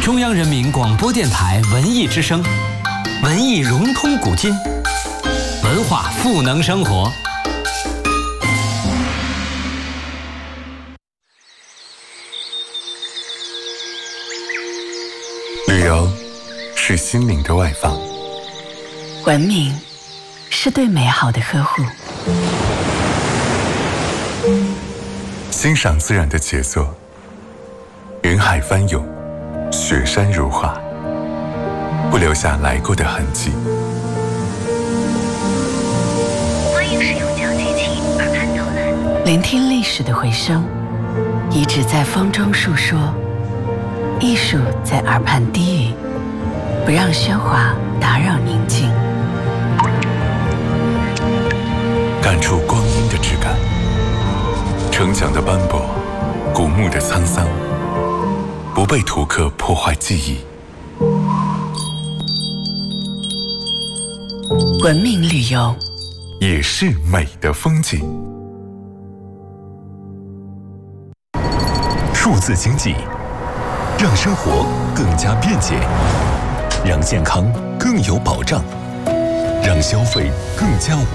中央人民广播电台文艺之声，文艺融通古今，文化赋能生活。 旅游是心灵的外放， 文明是对美好的呵护， 欣赏自然的杰作，云海翻涌，雪山如画，不留下来过的痕迹。 欢迎使用交接器耳畔导览，聆听历史的回声，遗址在风中述说，艺术在耳畔低语，不让喧哗打扰宁静， 感触光阴的质感，城墙的斑驳，古墓的沧桑，不被图刻破坏记忆。 文明旅游也是美的风景。 数字经济让生活更加便捷，让健康更有保障，让消费更加